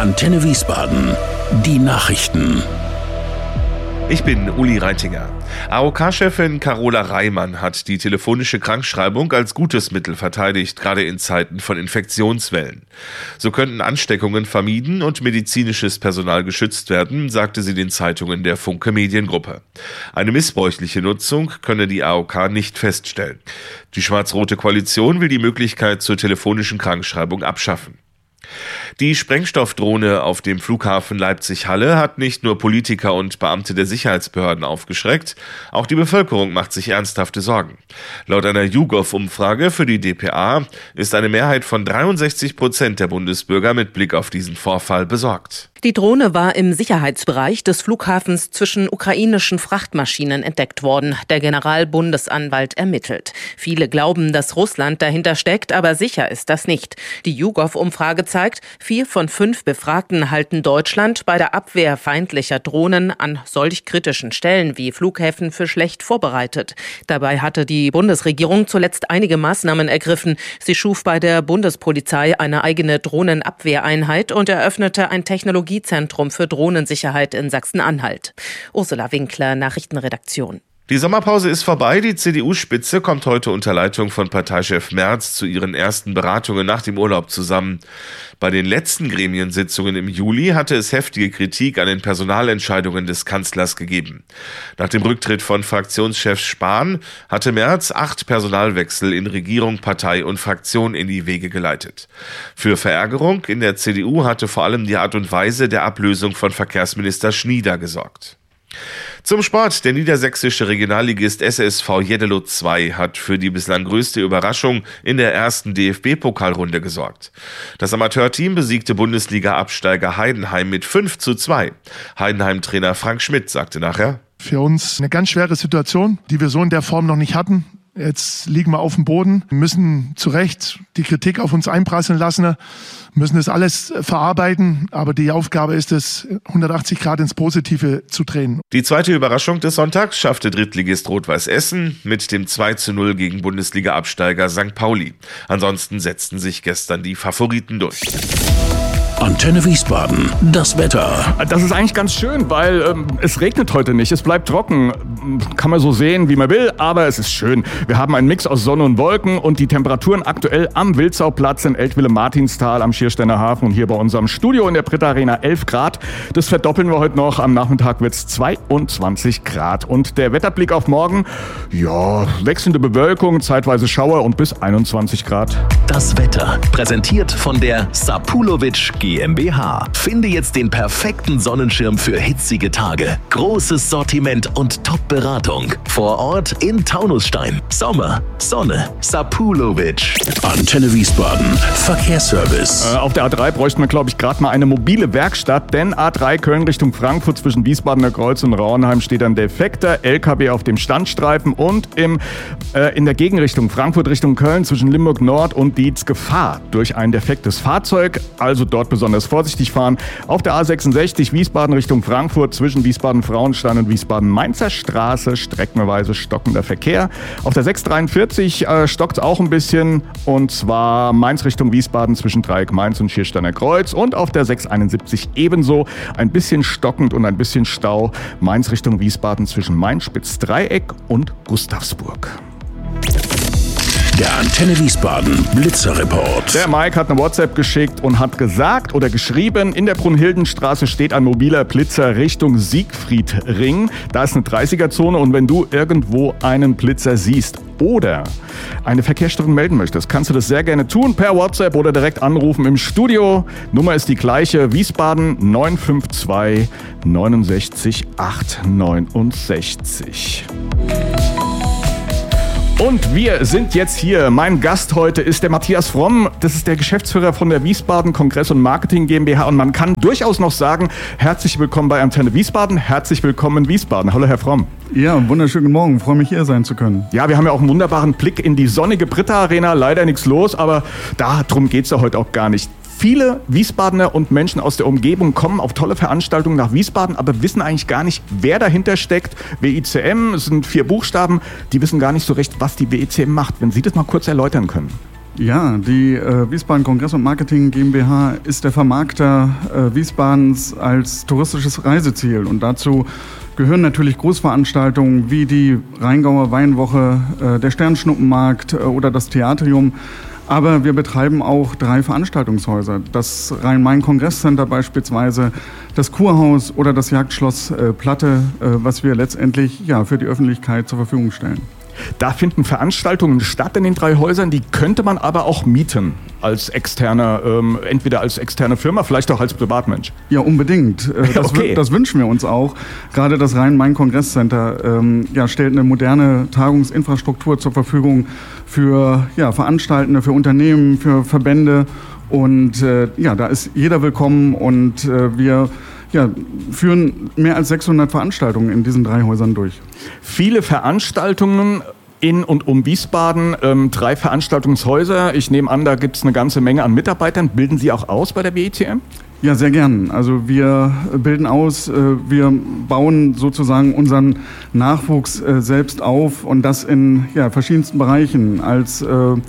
Antenne Wiesbaden. Die Nachrichten. Ich bin Uli Reitinger. AOK-Chefin Carola Reimann hat die telefonische Krankschreibung als gutes Mittel verteidigt, gerade in Zeiten von Infektionswellen. So könnten Ansteckungen vermieden und medizinisches Personal geschützt werden, sagte sie den Zeitungen der Funke Mediengruppe. Eine missbräuchliche Nutzung könne die AOK nicht feststellen. Die schwarz-rote Koalition will die Möglichkeit zur telefonischen Krankschreibung abschaffen. Die Sprengstoffdrohne auf dem Flughafen Leipzig-Halle hat nicht nur Politiker und Beamte der Sicherheitsbehörden aufgeschreckt, auch die Bevölkerung macht sich ernsthafte Sorgen. Laut einer YouGov-Umfrage für die dpa ist eine Mehrheit von 63% der Bundesbürger mit Blick auf diesen Vorfall besorgt. Die Drohne war im Sicherheitsbereich des Flughafens zwischen ukrainischen Frachtmaschinen entdeckt worden. Der Generalbundesanwalt ermittelt. Viele glauben, dass Russland dahinter steckt, aber sicher ist das nicht. Die YouGov-Umfrage zeigt, 4 von 5 Befragten halten Deutschland bei der Abwehr feindlicher Drohnen an solch kritischen Stellen wie Flughäfen für schlecht vorbereitet. Dabei hatte die Bundesregierung zuletzt einige Maßnahmen ergriffen. Sie schuf bei der Bundespolizei eine eigene Drohnenabwehreinheit und eröffnete ein Technologiezentrum für Drohnensicherheit in Sachsen-Anhalt. Ursula Winkler, Nachrichtenredaktion. Die Sommerpause ist vorbei. Die CDU-Spitze kommt heute unter Leitung von Parteichef Merz zu ihren ersten Beratungen nach dem Urlaub zusammen. Bei den letzten Gremiensitzungen im Juli hatte es heftige Kritik an den Personalentscheidungen des Kanzlers gegeben. Nach dem Rücktritt von Fraktionschef Spahn hatte Merz 8 Personalwechsel in Regierung, Partei und Fraktion in die Wege geleitet. Für Verärgerung in der CDU hatte vor allem die Art und Weise der Ablösung von Verkehrsminister Schnieder gesorgt. Zum Sport. Der niedersächsische Regionalligist SSV Jeddelo 2 hat für die bislang größte Überraschung in der ersten DFB-Pokalrunde gesorgt. Das Amateurteam besiegte Bundesliga-Absteiger Heidenheim mit 5:2. Heidenheim-Trainer Frank Schmidt sagte nachher: Für uns eine ganz schwere Situation, die wir so in der Form noch nicht hatten. Jetzt liegen wir auf dem Boden, müssen zu Recht die Kritik auf uns einprasseln lassen, müssen das alles verarbeiten. Aber die Aufgabe ist es, 180 Grad ins Positive zu drehen. Die zweite Überraschung des Sonntags schaffte Drittligist Rot-Weiß Essen mit dem 2:0 gegen Bundesliga-Absteiger St. Pauli. Ansonsten setzten sich gestern die Favoriten durch. Antenne Wiesbaden, das Wetter. Das ist eigentlich ganz schön, weil es regnet heute nicht. Es bleibt trocken. Kann man so sehen, wie man will, aber es ist schön. Wir haben einen Mix aus Sonne und Wolken und die Temperaturen aktuell am Wildsau-Platz in Eltville-Martinstal am Schiersteiner Hafen und hier bei unserem Studio in der Britta Arena 11 Grad. Das verdoppeln wir heute noch. Am Nachmittag wird es 22 Grad. Und der Wetterblick auf morgen, ja, wechselnde Bewölkung, zeitweise Schauer und bis 21 Grad. Das Wetter, präsentiert von der Sapulovic GmbH. Finde jetzt den perfekten Sonnenschirm für hitzige Tage. Großes Sortiment und Top-Beratung. Vor Ort in Taunusstein. Sommer, Sonne, Sapulovic. Antenne Wiesbaden. Verkehrsservice. Auf der A3 bräuchten wir, glaube ich, gerade mal eine mobile Werkstatt, denn A3 Köln Richtung Frankfurt zwischen Wiesbadener Kreuz und Rauenheim steht ein defekter LKW auf dem Standstreifen und in der Gegenrichtung Frankfurt Richtung Köln zwischen Limburg Nord und Dietz Gefahr durch ein defektes Fahrzeug, also dort besonders vorsichtig fahren. Auf der A66 Wiesbaden Richtung Frankfurt zwischen Wiesbaden-Frauenstein und Wiesbaden-Mainzer Straße streckenweise stockender Verkehr. Auf der 643 stockt es auch ein bisschen und zwar Mainz Richtung Wiesbaden zwischen Dreieck Mainz und Schiersteiner Kreuz und auf der 671 ebenso ein bisschen stockend und ein bisschen Stau Mainz Richtung Wiesbaden zwischen Mainz-Spitz-Dreieck und Gustavsburg. Der Antenne Wiesbaden Blitzerreport. Der Mike hat eine WhatsApp geschickt und hat gesagt oder geschrieben, in der Brunhildenstraße steht ein mobiler Blitzer Richtung Siegfriedring. Da ist eine 30er-Zone und wenn du irgendwo einen Blitzer siehst oder eine Verkehrsstörung melden möchtest, kannst du das sehr gerne tun per WhatsApp oder direkt anrufen im Studio. Nummer ist die gleiche, Wiesbaden 952 69 869. Und wir sind jetzt hier. Mein Gast heute ist der Matthias Fromm. Das ist der Geschäftsführer von der Wiesbaden Kongress- und Marketing GmbH. Und man kann durchaus noch sagen, herzlich willkommen bei Antenne Wiesbaden. Herzlich willkommen in Wiesbaden. Hallo, Herr Fromm. Ja, wunderschönen Morgen. Freue mich, hier sein zu können. Ja, wir haben ja auch einen wunderbaren Blick in die sonnige Britta Arena. Leider nichts los, aber darum geht es ja heute auch gar nicht. Viele Wiesbadener und Menschen aus der Umgebung kommen auf tolle Veranstaltungen nach Wiesbaden, aber wissen eigentlich gar nicht, wer dahinter steckt. WICM, es sind 4 Buchstaben, die wissen gar nicht so recht, was die WICM macht. Wenn Sie das mal kurz erläutern können. Ja, die Wiesbaden Kongress und Marketing GmbH ist der Vermarkter Wiesbadens als touristisches Reiseziel. Und dazu gehören natürlich Großveranstaltungen wie die Rheingauer Weinwoche, der Sternschnuppenmarkt oder das Theatrium. Aber wir betreiben auch 3 Veranstaltungshäuser. Das Rhein-Main-Kongresscenter beispielsweise, das Kurhaus oder das Jagdschloss Platte, was wir letztendlich für die Öffentlichkeit zur Verfügung stellen. Da finden Veranstaltungen statt in den 3 Häusern, die könnte man aber auch mieten als externer, entweder als externe Firma, vielleicht auch als Privatmensch. Ja, unbedingt. Das wünschen wir uns auch. Gerade das Rhein-Main-Kongresscenter stellt eine moderne Tagungsinfrastruktur zur Verfügung für Veranstaltende, für Unternehmen, für Verbände. Und da ist jeder willkommen und wir führen mehr als 600 Veranstaltungen in diesen 3 Häusern durch. Viele Veranstaltungen in und um Wiesbaden, 3 Veranstaltungshäuser. Ich nehme an, da gibt es eine ganze Menge an Mitarbeitern. Bilden Sie auch aus bei der WICM? Ja, sehr gern. Also wir bilden aus, wir bauen sozusagen unseren Nachwuchs selbst auf und das in verschiedensten Bereichen als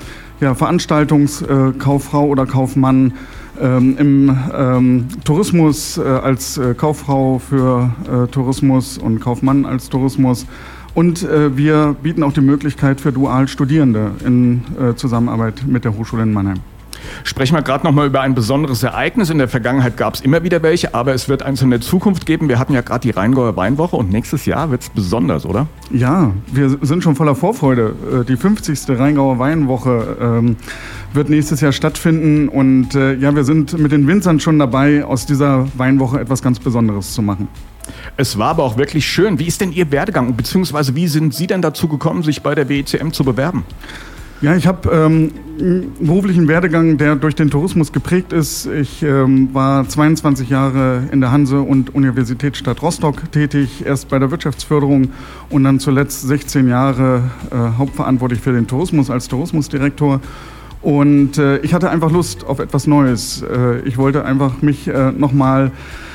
Veranstaltungskauffrau oder Kaufmann, im Tourismus als Kauffrau für Tourismus und Kaufmann als Tourismus. Und wir bieten auch die Möglichkeit für Dualstudierende in Zusammenarbeit mit der Hochschule in Mannheim. Sprechen wir gerade noch mal über ein besonderes Ereignis. In der Vergangenheit gab es immer wieder welche, aber es wird eins in der Zukunft geben. Wir hatten ja gerade die Rheingauer Weinwoche und nächstes Jahr wird es besonders, oder? Ja, wir sind schon voller Vorfreude. Die 50. Rheingauer Weinwoche wird nächstes Jahr stattfinden und wir sind mit den Winzern schon dabei, aus dieser Weinwoche etwas ganz Besonderes zu machen. Es war aber auch wirklich schön. Wie ist denn Ihr Werdegang, beziehungsweise wie sind Sie denn dazu gekommen, sich bei der WICM zu bewerben? Ja, ich habe einen beruflichen Werdegang, der durch den Tourismus geprägt ist. Ich war 22 Jahre in der Hanse- und Universitätsstadt Rostock tätig, erst bei der Wirtschaftsförderung und dann zuletzt 16 Jahre hauptverantwortlich für den Tourismus als Tourismusdirektor. Und ich hatte einfach Lust auf etwas Neues. Ich wollte einfach mich nochmal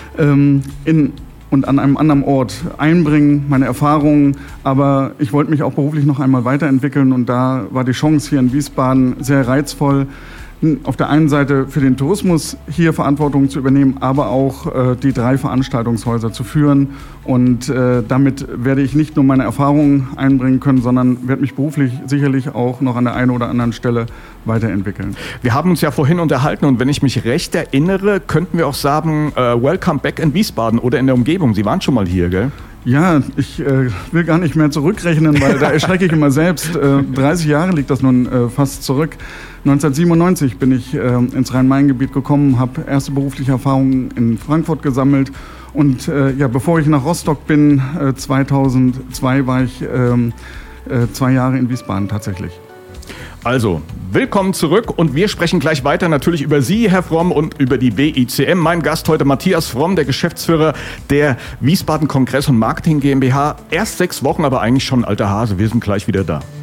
und an einem anderen Ort einbringen, meine Erfahrungen. Aber ich wollte mich auch beruflich noch einmal weiterentwickeln und da war die Chance hier in Wiesbaden sehr reizvoll, auf der einen Seite für den Tourismus hier Verantwortung zu übernehmen, aber auch die 3 Veranstaltungshäuser zu führen. Und damit werde ich nicht nur meine Erfahrungen einbringen können, sondern werde mich beruflich sicherlich auch noch an der einen oder anderen Stelle weiterentwickeln. Wir haben uns ja vorhin unterhalten und wenn ich mich recht erinnere, könnten wir auch sagen, welcome back in Wiesbaden oder in der Umgebung. Sie waren schon mal hier, gell? Ja, ich will gar nicht mehr zurückrechnen, weil da erschrecke ich immer selbst. 30 Jahre liegt das nun fast zurück. 1997 bin ich ins Rhein-Main-Gebiet gekommen, habe erste berufliche Erfahrungen in Frankfurt gesammelt. Und bevor ich nach Rostock bin, 2002 war ich 2 Jahre in Wiesbaden tatsächlich. Also, willkommen zurück und wir sprechen gleich weiter natürlich über Sie, Herr Fromm, und über die WICM. Mein Gast heute Matthias Fromm, der Geschäftsführer der Wiesbaden Kongress und Marketing GmbH. Erst 6 Wochen, aber eigentlich schon ein alter Hase. Wir sind gleich wieder da.